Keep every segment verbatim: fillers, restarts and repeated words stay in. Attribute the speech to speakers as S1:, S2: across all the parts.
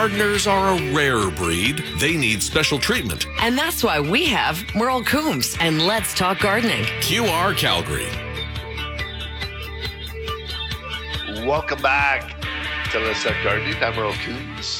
S1: gardeners are a rare breed. They need special treatment.
S2: And that's why we have Merle Coombs and Let's Talk Gardening.
S1: Q R Calgary.
S3: Welcome back to Let's Talk Gardening. I'm Merle Coombs.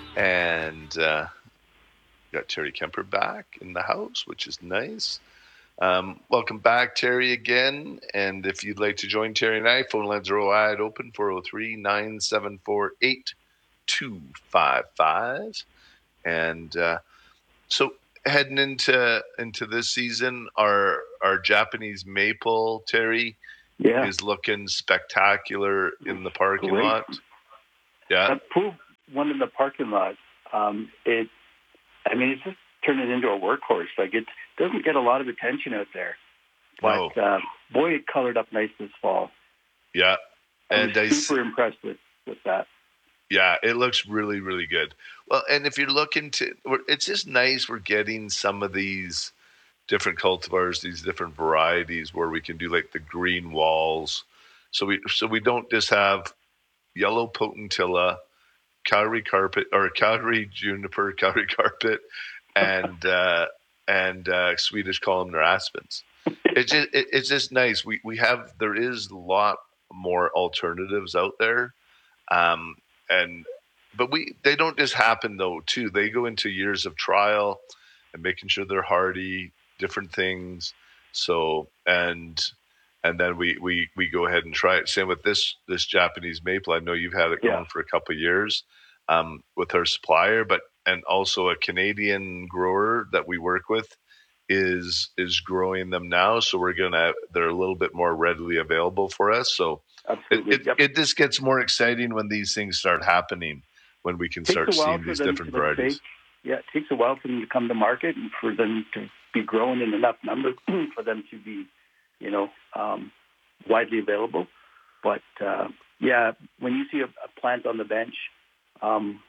S3: And uh, got Terry Kemper back in the house, which is nice. Um, welcome back, Terry, again. And if you'd like to join Terry and I, phone lines are wide open, four oh three, nine seven four, eight two five five. And uh, so heading into into this season, our our Japanese maple, Terry,
S4: yeah.
S3: is looking spectacular in the parking
S4: Great.
S3: lot. Yeah.
S4: That pool one in the parking lot, um, it, I mean, it's just turned it into a workhorse. Like, it doesn't get a lot of attention out there. But,
S3: No.
S4: uh, boy, it colored up nice this fall.
S3: Yeah.
S4: And
S3: And
S4: I
S3: I
S4: was super
S3: s-
S4: impressed with, with that.
S3: Yeah, it looks really, really good. Well, and if you're looking to, we're- it's just nice we're getting some of these different cultivars, these different varieties where we can do like the green walls. So we so we don't just have yellow potentilla, Calgary carpet, or Calgary juniper, Calgary carpet, and uh, and uh, Swedish columnar aspens. It's just it, it's just nice. We we have there is a lot more alternatives out there. Um, And but we they don't just happen though too. They go into years of trial and making sure they're hardy, different things. So and and then we, we, we go ahead and try it. Same with this this Japanese maple. I know you've had it going
S4: Yeah.
S3: for a couple of years um, with our supplier, but and also a Canadian grower that we work with is is growing them now. So we're gonna they're a little bit more readily available for us. So it,
S4: Absolutely.
S3: it,
S4: Yep.
S3: it just gets more exciting when these things start happening, when we can
S4: Takes
S3: start
S4: a while
S3: seeing
S4: for
S3: these
S4: them
S3: different
S4: to, let's
S3: varieties.
S4: say, yeah, it takes a while for them to come to market and for them to be grown in enough numbers for them to be, you know, um, widely available. But, uh, yeah, when you see a, a plant on the bench, um,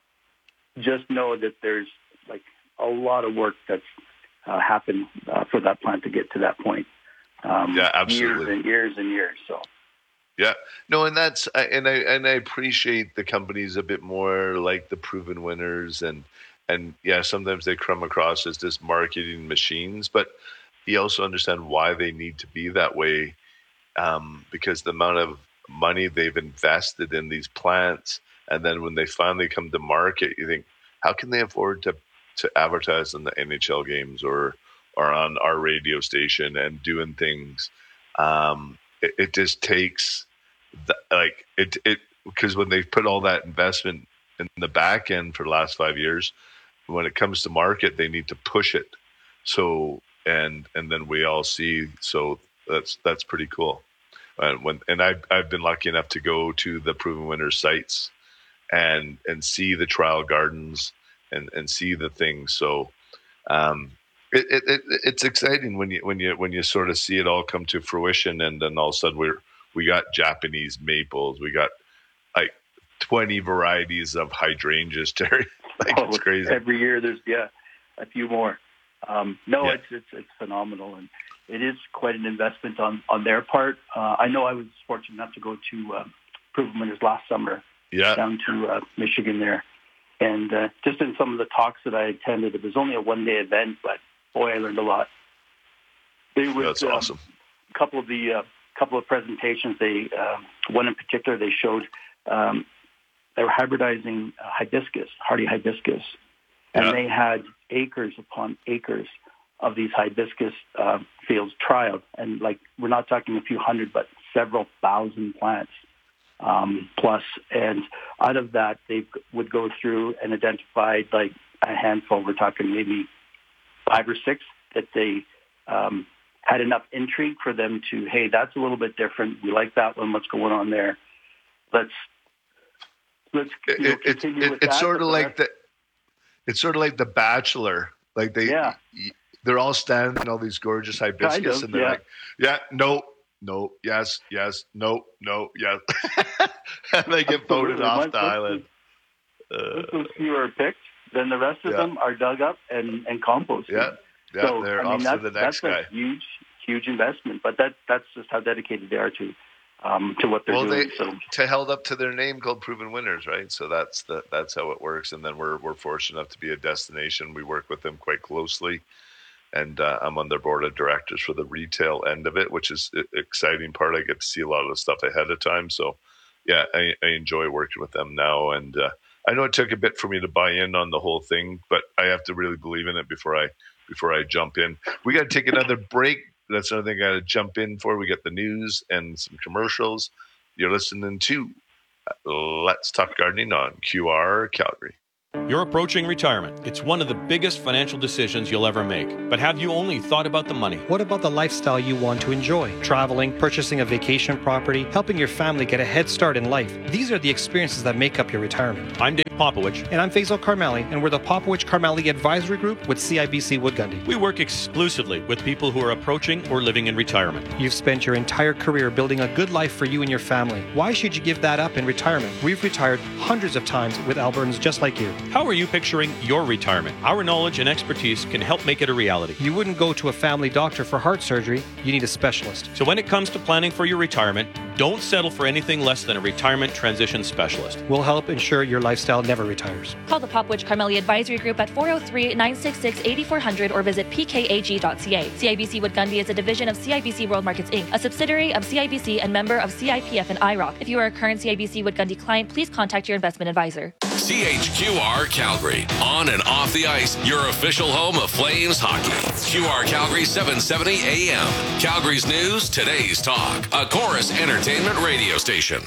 S4: just know that there's, like, a lot of work that's uh, happened uh, for that plant to get to that point. Um,
S3: Yeah, absolutely.
S4: Years and years and years, so.
S3: Yeah, no, and that's I- and I and I appreciate the companies a bit more like the proven winners, and and yeah, sometimes they come across as just marketing machines, but you also understand why they need to be that way, um, because the amount of money they've invested in these plants, and then when they finally come to market, you think, how can they afford to to advertise on the N H L games or or on our radio station and doing things? Um, it, it just takes the, like it it because when they put all that investment in the back end for the last five years, when it comes to market, they need to push it. So and and then we all see. So that's that's pretty cool. And when and I've I've been lucky enough to go to the Proven Winners sites and and see the trial gardens and and see the things. So um, it, it, it it's exciting when you when you when you sort of see it all come to fruition, and then all of a sudden we're we got Japanese maples, we got like twenty varieties of hydrangeas, Terry. Like
S4: Oh,
S3: it's crazy.
S4: Every year there's yeah a few more. Um, no,
S3: Yeah.
S4: it's it's it's phenomenal, and it is quite an investment on on their part. Uh, I know I was fortunate enough to go to uh, Proven Winners last summer
S3: Yeah,
S4: down to uh, Michigan there, and uh, just in some of the talks that I attended, it was only a one day event, but boy, I learned a lot. They was
S3: that's
S4: um,
S3: awesome.
S4: a couple of the uh, couple of presentations. They uh, one in particular they showed um, they were hybridizing uh, hibiscus, hardy hibiscus, and
S3: Yeah.
S4: they had acres upon acres of these hibiscus uh, fields trialed, and like we're not talking a few hundred, but several thousand plants um, plus. And out of that, they would go through and identify like a handful. We're talking maybe five or six that they um, had enough intrigue for them to, hey, that's a little bit different. We like that one. What's going on there? Let's let's you know,
S3: It, it,
S4: continue
S3: it,
S4: with
S3: it's
S4: that.
S3: sort
S4: but
S3: of
S4: the
S3: like
S4: rest-
S3: the it's sort of like the Bachelor. Like they
S4: Yeah.
S3: they're all standing in all these gorgeous hibiscus,
S4: Kind of,
S3: and they're
S4: yeah.
S3: like, yeah, no, no, yes, yes, no, no, yes, and they get voted
S4: Absolutely.
S3: off
S4: Once-
S3: the
S4: once
S3: island.
S4: Once
S3: Uh,
S4: those few are picked, then the rest of
S3: Yeah.
S4: them are dug up and, and composted.
S3: yeah, yeah, they're
S4: I mean,
S3: off
S4: that's,
S3: to the next
S4: that's
S3: guy.
S4: a huge, huge investment. But that that's just how dedicated they are to um, to what they're
S3: well,
S4: doing.
S3: They,
S4: so
S3: to held up to their name called Proven Winners, right? So that's the that's how it works. And then we're we're fortunate enough to be a destination. We work with them quite closely, and uh, I'm on their board of directors for the retail end of it, which is an exciting part. I get to see a lot of the stuff ahead of time. So, yeah, I, I enjoy working with them now. And uh, I know it took a bit for me to buy in on the whole thing, but I have to really believe in it before I before I jump in. We got to take another break. That's another thing I got to jump in for. We get the news and some commercials. You're listening to Let's Talk Gardening on Q R Calgary.
S5: You're approaching retirement. It's one of the biggest financial decisions you'll ever make. But have you only thought about the money?
S6: What about the lifestyle you want to enjoy? Traveling, purchasing a vacation property, helping your family get a head start in life. These are the experiences that make up your retirement.
S5: I'm Dave Popowich.
S6: And I'm Faisal Karmali, and we're the Popowich Karmali Advisory Group with C I B C Wood Gundy.
S5: We work exclusively with people who are approaching or living in retirement.
S6: You've spent your entire career building a good life for you and your family. Why should you give that up in retirement? We've retired hundreds of times with Albertans just like you.
S5: How are you picturing your retirement? Our knowledge and expertise can help make it a reality.
S6: You wouldn't go to a family doctor for heart surgery. You need a specialist.
S5: So when it comes to planning for your retirement, don't settle for anything less than a retirement transition specialist.
S6: We'll help ensure your lifestyle never retires.
S7: Call the Popowich Karmali Advisory Group at four oh three, nine six six, eight four zero zero or visit p k a g dot c a. C I B C Wood Gundy is a division of C I B C World Markets Incorporated, a subsidiary of C I B C and member of C I P F and I R O C. If you are a current C I B C Wood Gundy client, please contact your investment advisor.
S1: C H Q R Calgary, on and off the ice, your official home of Flames hockey. Q R Calgary seven seventy A M, Calgary's news, today's talk, a Chorus Entertainment radio station.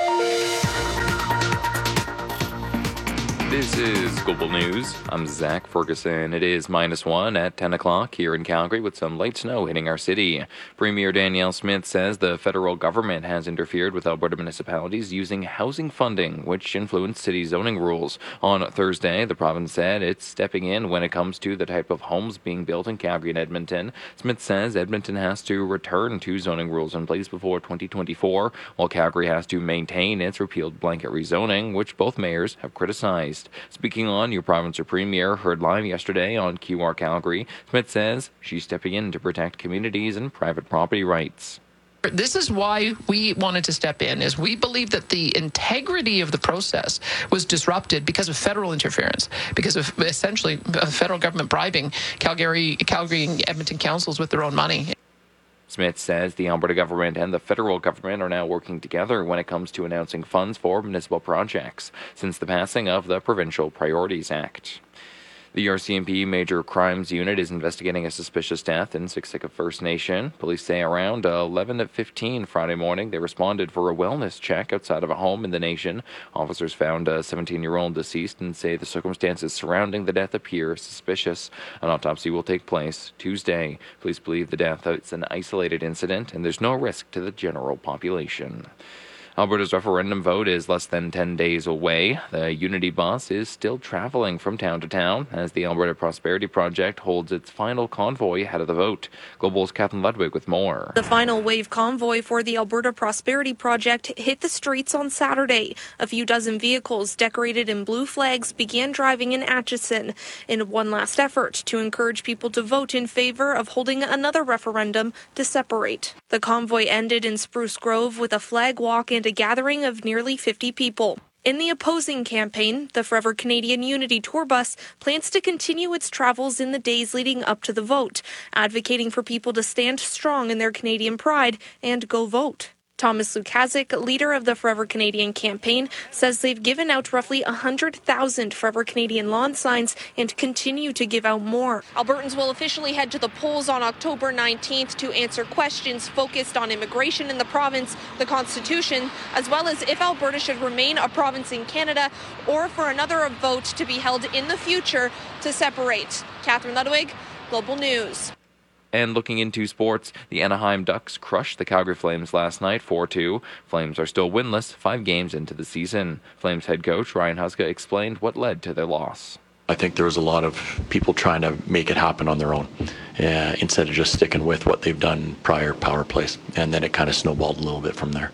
S8: This is Global News. I'm Zach Ferguson. It is minus one at ten o'clock here in Calgary with some light snow hitting our city. Premier Danielle Smith says the federal government has interfered with Alberta municipalities using housing funding, which influenced city zoning rules. On Thursday, the province said it's stepping in when it comes to the type of homes being built in Calgary and Edmonton. Smith says Edmonton has to return to zoning rules in place before twenty twenty-four, while Calgary has to maintain its repealed blanket rezoning, which both mayors have criticized. Speaking on Your Province or Premier, heard live yesterday on Q R Calgary, Smith says she's stepping in to protect communities and private property rights.
S9: This is why we wanted to step in, is we believe that the integrity of the process was disrupted because of federal interference, because of essentially the federal government bribing Calgary, Calgary and Edmonton councils with their own money.
S8: Smith says the Alberta government and the federal government are now working together when it comes to announcing funds for municipal projects since the passing of the Provincial Priorities Act. The R C M P Major Crimes Unit is investigating a suspicious death in Siksika First Nation. Police say around eleven fifteen Friday morning, they responded for a wellness check outside of a home in the nation. Officers found a seventeen-year-old deceased and say the circumstances surrounding the death appear suspicious. An autopsy will take place Tuesday. Police believe the death is an isolated incident and there's no risk to the general population. Alberta's referendum vote is less than ten days away. The Unity bus is still traveling from town to town as the Alberta Prosperity Project holds its final convoy ahead of the vote. Global's Catherine Ludwig with more.
S10: The final wave convoy for the Alberta Prosperity Project hit the streets on Saturday. A few dozen vehicles decorated in blue flags began driving in Atchison in one last effort to encourage people to vote in favor of holding another referendum to separate. The convoy ended in Spruce Grove with a flag walk and a gathering of nearly fifty people. In the opposing campaign, the Forever Canadian Unity Tour Bus plans to continue its travels in the days leading up to the vote, advocating for people to stand strong in their Canadian pride and go vote. Thomas Lukazik, leader of the Forever Canadian campaign, says they've given out roughly one hundred thousand Forever Canadian lawn signs and continue to give out more. Albertans will officially head to the polls on October nineteenth to answer questions focused on immigration in the province, the Constitution, as well as if Alberta should remain a province in Canada or for another vote to be held in the future to separate. Catherine Ludwig, Global News.
S8: And looking into sports, the Anaheim Ducks crushed the Calgary Flames last night four two. Flames are still winless five games into the season. Flames head coach Ryan Huska explained what led to their loss.
S11: I think there was a lot of people trying to make it happen on their own uh, instead of just sticking with what they've done prior power plays. And then it kind of snowballed a little bit from there.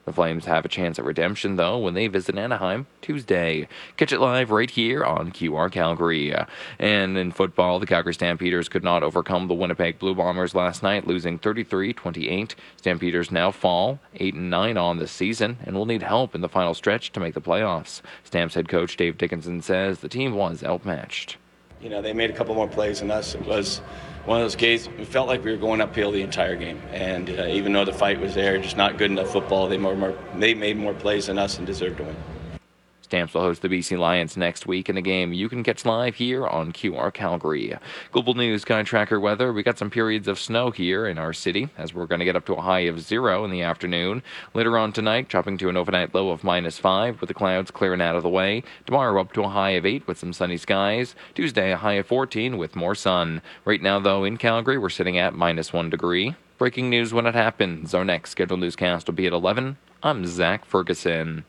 S8: The Flames have a chance at redemption, though, when they visit Anaheim Tuesday. Catch it live right here on Q R Calgary. And in football, the Calgary Stampeders could not overcome the Winnipeg Blue Bombers last night, losing thirty-three twenty-eight. Stampeders now fall eight and nine on this season and will need help in the final stretch to make the playoffs. Stamps head coach Dave Dickinson says the team was outmatched.
S12: You know, they made a couple more plays than us. It was one of those games, we felt like we were going uphill the entire game. And uh, even though the fight was there, just not good enough football, they, more, more, they made more plays than us and deserved to win.
S8: Stamps will host the B C Lions next week in a game you can catch live here on Q R Calgary. Global News Sky Tracker weather. We got some periods of snow here in our city as we're going to get up to a high of zero in the afternoon. Later on tonight, dropping to an overnight low of minus five with the clouds clearing out of the way. Tomorrow up to a high of eight with some sunny skies. Tuesday a high of fourteen with more sun. Right now though in Calgary we're sitting at minus one degree. Breaking news when it happens. Our next scheduled newscast will be at eleven. I'm Zach Ferguson.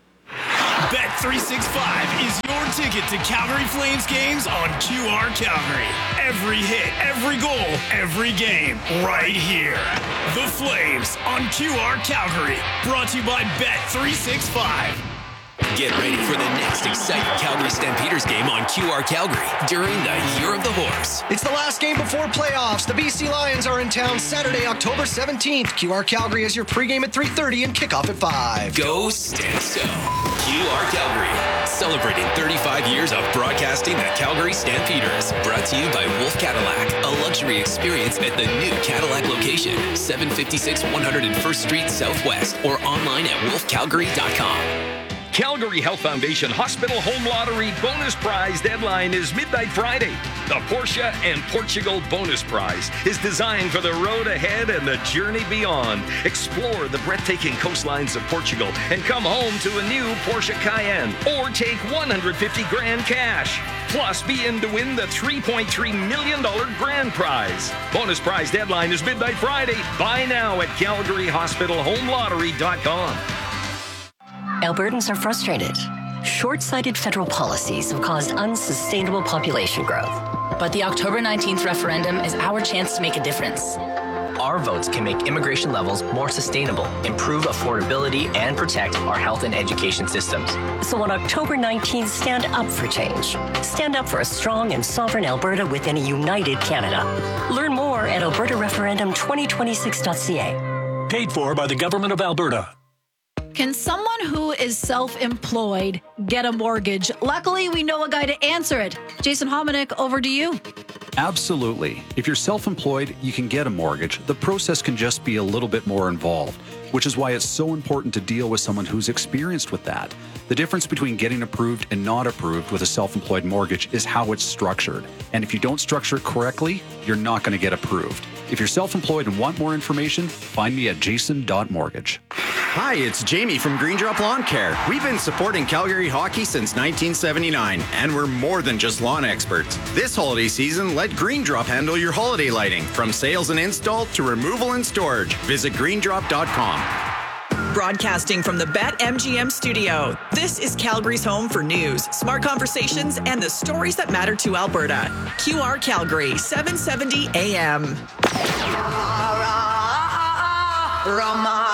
S13: Bet three sixty-five is your ticket to Calgary Flames games on Q R Calgary. Every hit, every goal, every game, right here. The Flames on Q R Calgary. Brought to you by Bet three sixty-five.
S14: Get ready for the next exciting Calgary Stampeders game on Q R Calgary during the Year of the Horse.
S15: It's the last game before playoffs. The B C Lions are in town Saturday, October seventeenth. Q R Calgary is your pregame at three thirty and kickoff at five.
S14: Go Stanso. Q R Calgary, celebrating thirty-five years of broadcasting the Calgary Stampeders. Brought to you by Wolf Cadillac, a luxury experience at the new Cadillac location, seven fifty-six one hundred first Street Southwest, or online at wolf calgary dot com.
S16: Calgary Health Foundation Hospital Home Lottery bonus prize deadline is midnight Friday. The Porsche and Portugal bonus prize is designed for the road ahead and the journey beyond. Explore the breathtaking coastlines of Portugal and come home to a new Porsche Cayenne or take one hundred fifty grand cash. Plus, be in to win the three point three million dollars grand prize. Bonus prize deadline is midnight Friday. Buy now at calgary hospital home lottery dot com.
S17: Albertans are frustrated. Short-sighted federal policies have caused unsustainable population growth.
S18: But the October nineteenth referendum is our chance to make a difference.
S19: Our votes can make immigration levels more sustainable, improve affordability, and protect our health and education systems.
S17: So on October nineteenth, stand up for change. Stand up for a strong and sovereign Alberta within a united Canada. Learn more at alberta referendum twenty twenty-six dot c a.
S20: Paid for by the Government of Alberta.
S21: Can someone who is self-employed get a mortgage? Luckily, we know a guy to answer it. Jason Hominick, over to you.
S22: Absolutely. If you're self-employed, you can get a mortgage. The process can just be a little bit more involved, which is why it's so important to deal with someone who's experienced with that. The difference between getting approved and not approved with a self-employed mortgage is how it's structured. And if you don't structure it correctly, you're not going to get approved. If you're self-employed and want more information, find me at jason dot mortgage.
S23: Hi, it's Jamie from Green Drop Lawn Care. We've been supporting Calgary hockey since nineteen seventy-nine, and we're more than just lawn experts. This holiday season, let Green Drop handle your holiday lighting, from sales and install to removal and storage. Visit green drop dot com.
S24: Broadcasting from the BetMGM studio, this is Calgary's home for news, smart conversations, and the stories that matter to Alberta. Q R Calgary, seven seventy A M.
S25: Rama.